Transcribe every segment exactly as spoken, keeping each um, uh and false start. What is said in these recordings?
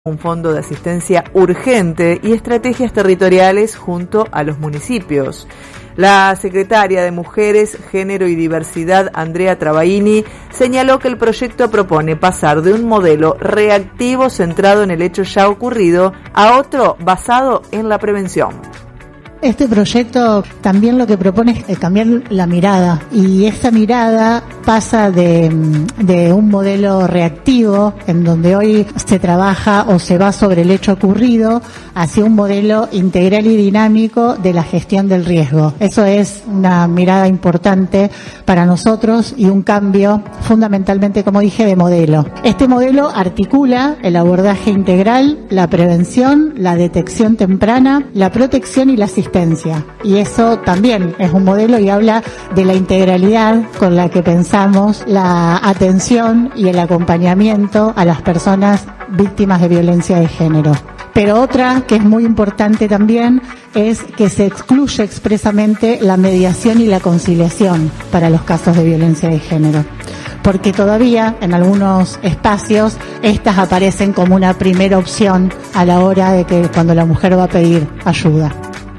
un fondo de asistencia urgente y estrategias territoriales junto a los municipios. La secretaria de Mujeres, Género y Diversidad, Andrea Travaini, señaló que el proyecto propone pasar de un modelo reactivo centrado en el hecho ya ocurrido a otro basado en la prevención. Este proyecto también lo que propone es cambiar la mirada, y esa mirada pasa de, de un modelo reactivo, en donde hoy se trabaja o se va sobre el hecho ocurrido, hacia un modelo integral y dinámico de la gestión del riesgo. Eso es una mirada importante para nosotros y un cambio fundamentalmente, como dije, de modelo. Este modelo articula el abordaje integral, la prevención, la detección temprana, la protección y la asistencia. Y eso también es un modelo y habla de la integralidad con la que pensamos la atención y el acompañamiento a las personas víctimas de violencia de género. Pero otra que es muy importante también es que se excluye expresamente la mediación y la conciliación para los casos de violencia de género, porque todavía en algunos espacios estas aparecen como una primera opción a la hora de que cuando la mujer va a pedir ayuda.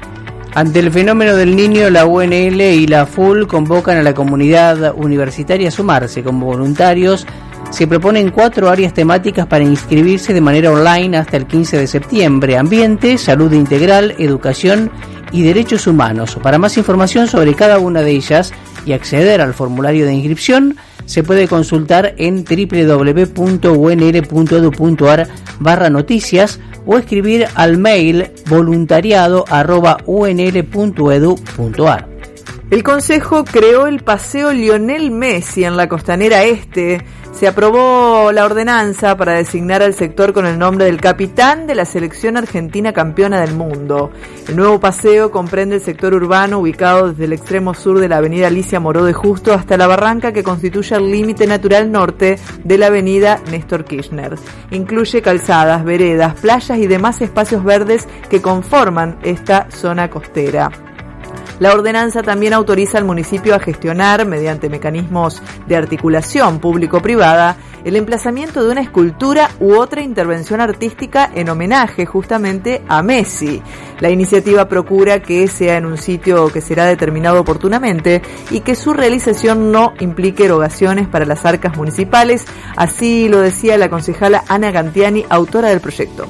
Ante el fenómeno del Niño, la U N L y la A F U L convocan a la comunidad universitaria a sumarse como voluntarios. Se proponen cuatro áreas temáticas para inscribirse de manera online hasta el quince de septiembre: ambiente, salud integral, educación y derechos humanos. Para más información sobre cada una de ellas y acceder al formulario de inscripción, se puede consultar en w w w punto u n l punto e d u punto a r barra noticias o escribir al mail voluntariado arroba u n l punto e d u punto a r. El Consejo creó el Paseo Lionel Messi en la Costanera Este. Se aprobó la ordenanza para designar al sector con el nombre del capitán de la selección argentina campeona del mundo. El nuevo paseo comprende el sector urbano ubicado desde el extremo sur de la avenida Alicia Moró de Justo hasta la barranca que constituye el límite natural norte de la avenida Néstor Kirchner. Incluye calzadas, veredas, playas y demás espacios verdes que conforman esta zona costera. La ordenanza también autoriza al municipio a gestionar, mediante mecanismos de articulación público-privada, el emplazamiento de una escultura u otra intervención artística en homenaje justamente a Messi. La iniciativa procura que sea en un sitio que será determinado oportunamente y que su realización no implique erogaciones para las arcas municipales. Así lo decía la concejala Ana Gantiani, autora del proyecto.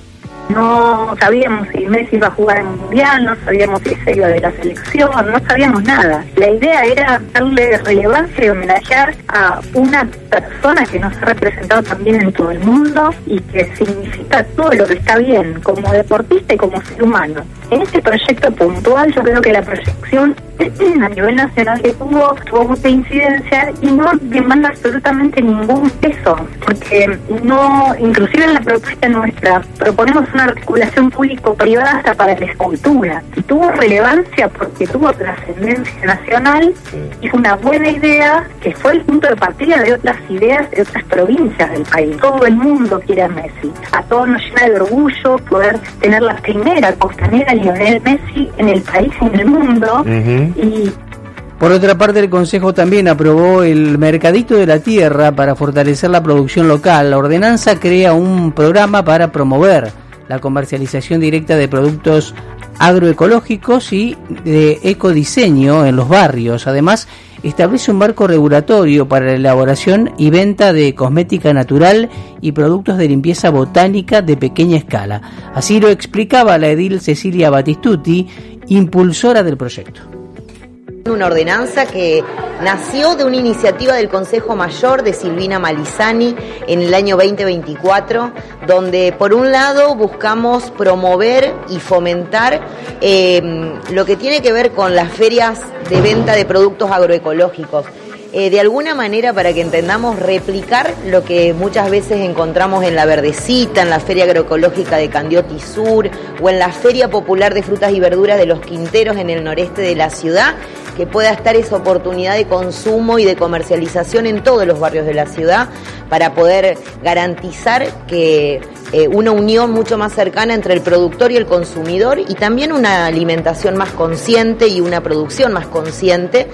No sabíamos si Messi iba a jugar en el Mundial, no sabíamos si se iba de la selección, no sabíamos nada. La idea era darle relevancia y homenajear a una persona que nos ha representado también en todo el mundo y que significa todo lo que está bien como deportista y como ser humano. En este proyecto puntual yo creo que la proyección a nivel nacional que tuvo, tuvo mucha incidencia y no demanda absolutamente ningún peso, porque no, inclusive en la propuesta nuestra, proponemos una articulación público-privada hasta para la escultura. Y tuvo relevancia porque tuvo trascendencia nacional y fue una buena idea que fue el punto de partida de otras ideas de otras provincias del país. Todo el mundo quiere a Messi. A todos nos llena de orgullo poder tener la primera costanera Lionel Messi en el país y en el mundo. Uh-huh. Y por otra parte, el Consejo también aprobó el Mercadito de la Tierra para fortalecer la producción local. La ordenanza crea un programa para promover la comercialización directa de productos agroecológicos y de ecodiseño en los barrios. Además, establece un marco regulatorio para la elaboración y venta de cosmética natural y productos de limpieza botánica de pequeña escala. Así lo explicaba la edil Cecilia Batistuti, impulsora del proyecto. Una ordenanza que nació de una iniciativa del Consejo Mayor de Silvina Malizani en el año veinte veinticuatro, donde por un lado buscamos promover y fomentar eh, lo que tiene que ver con las ferias de venta de productos agroecológicos. Eh, de alguna manera, para que entendamos, replicar lo que muchas veces encontramos en la Verdecita, en la Feria Agroecológica de Candioti Sur o en la Feria Popular de Frutas y Verduras de los Quinteros en el noreste de la ciudad, que pueda estar esa oportunidad de consumo y de comercialización en todos los barrios de la ciudad para poder garantizar que eh, una unión mucho más cercana entre el productor y el consumidor y también una alimentación más consciente y una producción más consciente.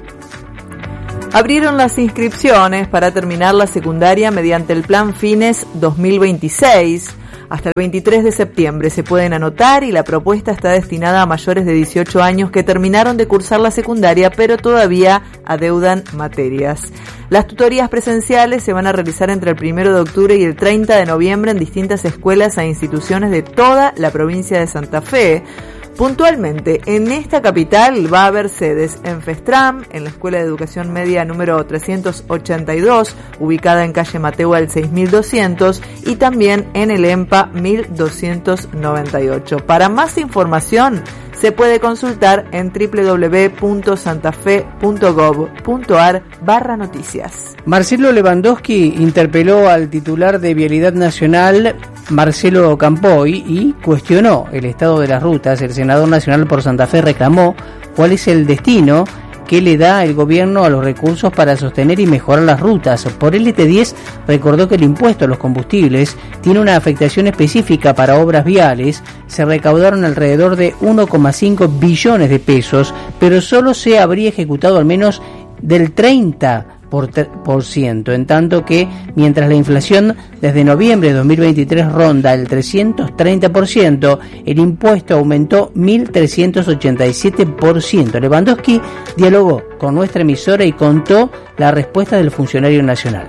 Abrieron las inscripciones para terminar la secundaria mediante el Plan Fines dos mil veintiséis. Hasta el veintitrés de septiembre se pueden anotar y la propuesta está destinada a mayores de dieciocho años que terminaron de cursar la secundaria pero todavía adeudan materias. Las tutorías presenciales se van a realizar entre el primero de octubre y el treinta de noviembre en distintas escuelas e instituciones de toda la provincia de Santa Fe. Puntualmente, en esta capital va a haber sedes en FESTRAM, en la Escuela de Educación Media número trescientos ochenta y dos, ubicada en calle Mateo al seis mil doscientos, y también en el EMPA mil doscientos noventa y ocho. Para más información, se puede consultar en doble u doble u doble u punto santafe punto gov punto ar barra noticias. Marcelo Lewandowski interpeló al titular de Vialidad Nacional, Marcelo Campoy, y cuestionó el estado de las rutas. El senador nacional por Santa Fe reclamó cuál es el destino que le da el gobierno a los recursos para sostener y mejorar las rutas. Por el T diez recordó que el impuesto a los combustibles tiene una afectación específica para obras viales. Se recaudaron alrededor de uno coma cinco billones de pesos, pero solo se habría ejecutado al menos del treinta por ciento, en tanto que mientras la inflación desde noviembre de dos mil veintitrés ronda el trescientos treinta por ciento, el impuesto aumentó mil trescientos ochenta y siete por ciento. Lewandowski dialogó con nuestra emisora y contó la respuesta del funcionario nacional.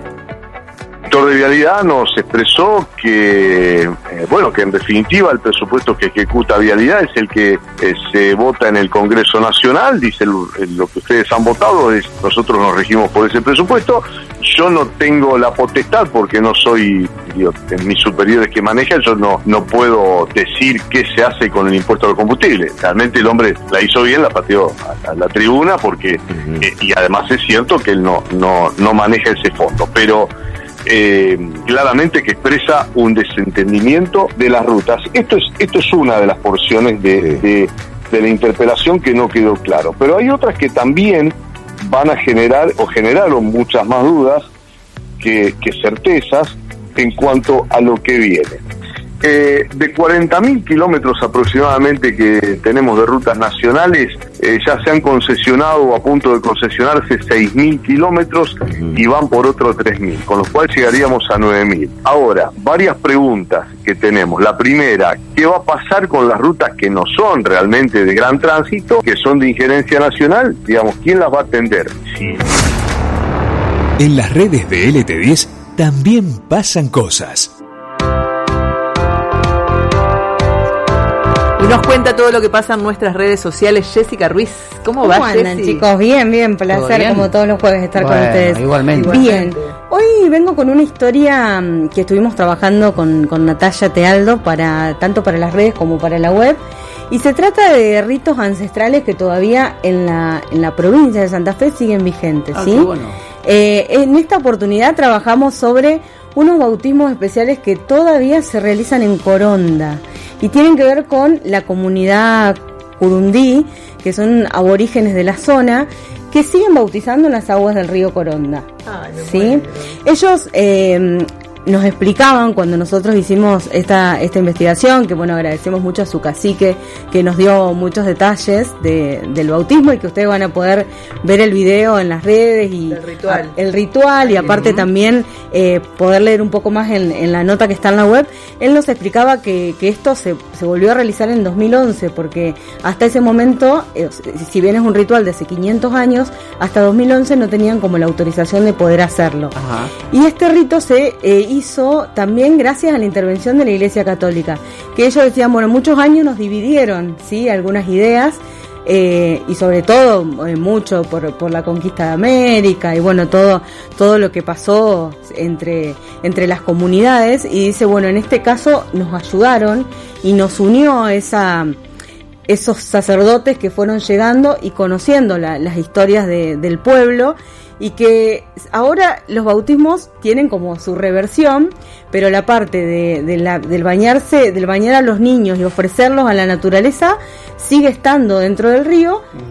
El director de Vialidad nos expresó que, eh, bueno, que en definitiva el presupuesto que ejecuta Vialidad es el que eh, se vota en el Congreso Nacional. Dice el, el, lo que ustedes han votado, es nosotros nos regimos por ese presupuesto. Yo no tengo la potestad porque no soy, digo, en mis superiores que manejan, yo no no puedo decir qué se hace con el impuesto al combustible. Realmente el hombre la hizo bien, la pateó a, a la tribuna porque uh-huh. eh, y además es cierto que él no no no maneja ese fondo, pero Eh, claramente que expresa un desentendimiento de las rutas. Esto es esto es una de las porciones de, de, de la interpelación que no quedó claro, pero hay otras que también van a generar o generaron muchas más dudas que, que certezas en cuanto a lo que viene. Eh, de cuarenta mil kilómetros aproximadamente que tenemos de rutas nacionales, eh, ya se han concesionado o a punto de concesionarse seis mil kilómetros y van por otros tres mil, con lo cual llegaríamos a nueve mil. Ahora, varias preguntas que tenemos. La primera, ¿qué va a pasar con las rutas que no son realmente de gran tránsito, que son de injerencia nacional? Digamos, ¿quién las va a atender? Sí. En las redes de L T diez también pasan cosas. Y nos cuenta todo lo que pasa en nuestras redes sociales Jessica Ruiz. ¿Cómo, ¿Cómo va, andan, Jessy? Chicos? Bien, bien, placer bien? como todos los jueves estar bueno, con ustedes. Igualmente. Bien, hoy vengo con una historia que estuvimos trabajando con, con Natalia Tealdo, para tanto para las redes como para la web, y se trata de ritos ancestrales que todavía en la, en la provincia de Santa Fe siguen vigentes. Ah, ¿sí? qué bueno. Eh, en esta oportunidad trabajamos sobre unos bautismos especiales que todavía se realizan en Coronda y tienen que ver con la comunidad curundí, que son aborígenes de la zona, que siguen bautizando en las aguas del río Coronda. Ay, ¿sí? Ellos eh, nos explicaban cuando nosotros hicimos esta esta investigación, que bueno, agradecemos mucho a su cacique que nos dio muchos detalles de, del bautismo, y que ustedes van a poder ver el video en las redes y el ritual, a, el ritual y aparte uh-huh. también eh, poder leer un poco más en, en la nota que está en la web. Él nos explicaba que, que esto se, se volvió a realizar en dos mil once, porque hasta ese momento, eh, si bien es un ritual de hace quinientos años, hasta dos mil once no tenían como la autorización de poder hacerlo. Ajá. Y este rito se eh, hizo también gracias a la intervención de la Iglesia Católica, que ellos decían, bueno, muchos años nos dividieron, ¿sí?, algunas ideas, eh, y sobre todo eh, mucho por, por la conquista de América y bueno, todo todo lo que pasó entre entre las comunidades, y dice, bueno, en este caso nos ayudaron y nos unió esa esos sacerdotes que fueron llegando y conociendo la, las historias de, del pueblo, y que ahora los bautismos tienen como su reversión, pero la parte de, de la, del bañarse, del bañar a los niños y ofrecerlos a la naturaleza sigue estando dentro del río, uh-huh.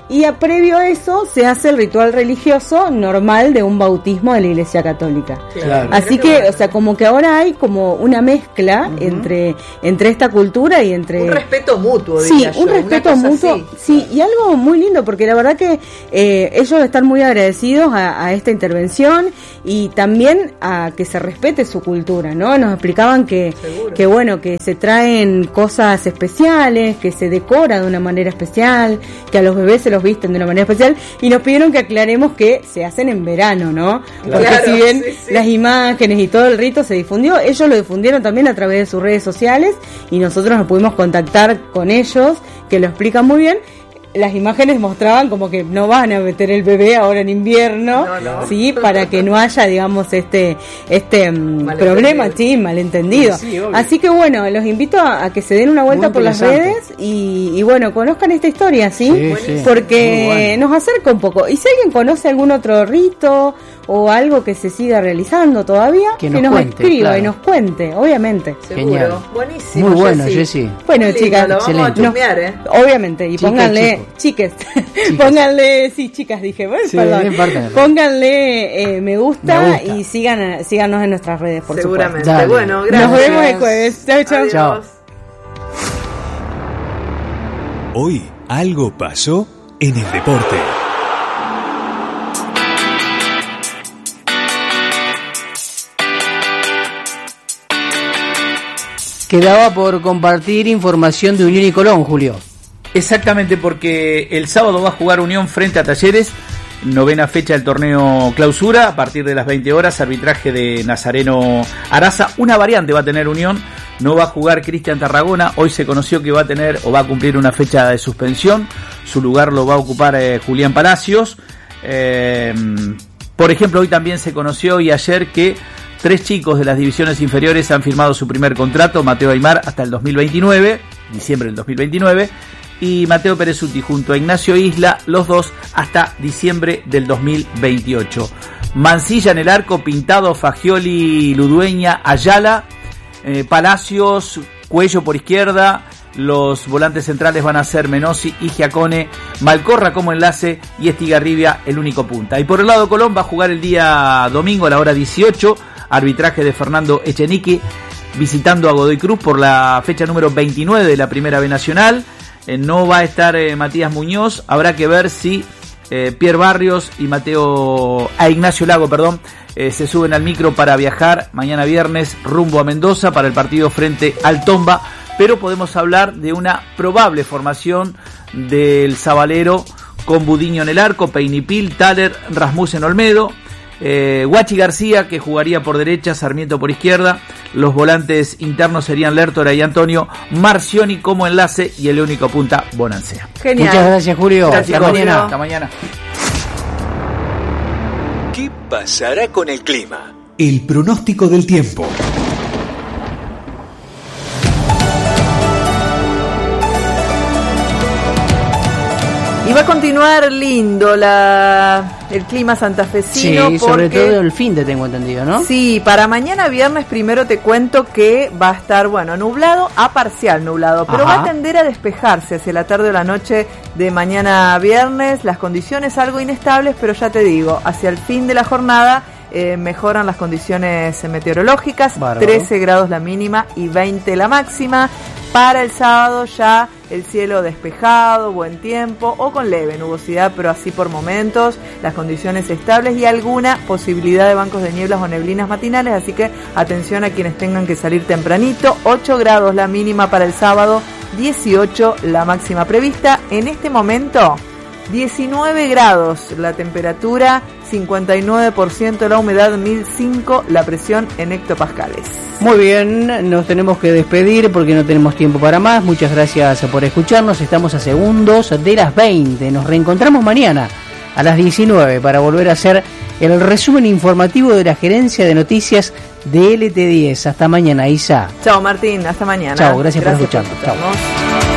y a previo a eso se hace el ritual religioso normal de un bautismo de la Iglesia Católica. Claro. Así que, o sea, como que ahora hay como una mezcla uh-huh. entre, entre esta cultura y entre... Un respeto mutuo, sí, diría un yo, respeto mutuo, así. sí, y algo muy lindo, porque la verdad que eh, ellos están muy agradecidos a, a esta intervención y también a que se respete su cultura, ¿no? Nos explicaban que, que bueno, que se traen cosas especiales, que se decora de una manera especial, que a los bebés se los visten de una manera especial, y nos pidieron que aclaremos que se hacen en verano, ¿no? Porque claro, si bien sí, sí. las imágenes y todo el rito se difundió, ellos lo difundieron también a través de sus redes sociales y nosotros nos pudimos contactar con ellos, que lo explican muy bien. Las imágenes mostraban como que no van a meter el bebé ahora en invierno, no, no. sí, para que no haya, digamos, este este problema, sí, malentendido. Sí, sí, así que bueno, los invito a, a que se den una vuelta por las redes y, y bueno, conozcan esta historia, ¿sí? sí, sí. Porque bueno. nos acerca un poco. Y si alguien conoce algún otro rito o algo que se siga realizando todavía, que nos, que nos cuente, escriba claro. y nos cuente, obviamente. Seguro. Buenísimo. Muy bueno, Jessy. Bueno, lindo, chicas, lo vamos a chusmear, ¿eh? Obviamente, y chicas, pónganle, chicos. chiques, chicas. pónganle, sí, chicas, dije, bueno, sí, perdón. Bien, pónganle eh, me, gusta me gusta y sigan, síganos en nuestras redes, por Seguramente. supuesto. Seguramente. Bueno, gracias. Nos vemos el jueves. Chao, chao. Chao. Hoy algo pasó en el deporte. Quedaba por compartir información de Unión y Colón, Julio. Exactamente, porque el sábado va a jugar Unión frente a Talleres, novena fecha del torneo clausura, a partir de las veinte horas, arbitraje de Nazareno Araza. Una variante va a tener Unión, no va a jugar Cristian Tarragona, hoy se conoció que va a tener o va a cumplir una fecha de suspensión, su lugar lo va a ocupar eh, Julián Palacios. Eh, por ejemplo, hoy también se conoció y ayer que tres chicos de las divisiones inferiores han firmado su primer contrato, Mateo Aymar hasta el dos mil veintinueve, diciembre del dos mil veintinueve, y Mateo Perezuti junto a Ignacio Isla, los dos hasta diciembre del dos mil veintiocho. Mancilla en el arco, Pintado, Fagioli, Ludueña, Ayala, eh, Palacios, Cuello por izquierda, los volantes centrales van a ser Menossi y Giacone, Malcorra como enlace y Estigarribia el único punta. Y por el lado Colón va a jugar el día domingo a la hora dieciocho, arbitraje de Fernando Echenique, visitando a Godoy Cruz por la fecha número veintinueve de la Primera B Nacional. Eh, no va a estar eh, Matías Muñoz, habrá que ver si eh, Pierre Barrios y Mateo, a Ignacio Lago, perdón, eh, se suben al micro para viajar mañana viernes rumbo a Mendoza para el partido frente al Tomba, pero podemos hablar de una probable formación del Zabalero con Budiño en el arco, Peinipil, Thaler, Rasmussen, Olmedo, Eh, Guachi García, que jugaría por derecha, Sarmiento por izquierda, los volantes internos serían Lertora y Antonio, Marcioni como enlace y el único punta Bonancea. Genial. Muchas gracias, Julio. Gracias, hasta Julio. mañana. Hasta mañana. ¿Qué pasará con el clima? El pronóstico del tiempo. Y va a continuar lindo la el clima santafesino. Sí, sobre todo el fin de tengo entendido, ¿no? Sí, para mañana viernes primero te cuento que va a estar, bueno, nublado a parcial nublado, pero Ajá. va a tender a despejarse hacia la tarde o la noche de mañana viernes. Las condiciones algo inestables, pero ya te digo, hacia el fin de la jornada eh, mejoran las condiciones meteorológicas. Bárbaro. trece grados la mínima y veinte la máxima. Para el sábado ya el cielo despejado, buen tiempo o con leve nubosidad, pero así por momentos, las condiciones estables y alguna posibilidad de bancos de nieblas o neblinas matinales, así que atención a quienes tengan que salir tempranito. Ocho grados la mínima para el sábado, dieciocho la máxima prevista. En este momento, diecinueve grados la temperatura, cincuenta y nueve por ciento la humedad, mil cinco la presión en hectopascales. Muy bien, nos tenemos que despedir porque no tenemos tiempo para más. Muchas gracias por escucharnos. Estamos a segundos de las veinte. Nos reencontramos mañana a las diecinueve para volver a hacer el resumen informativo de la Gerencia de Noticias de L T diez. Hasta mañana, Isa. Chao, Martín. Hasta mañana. Chao, gracias, gracias por escucharnos. Chao.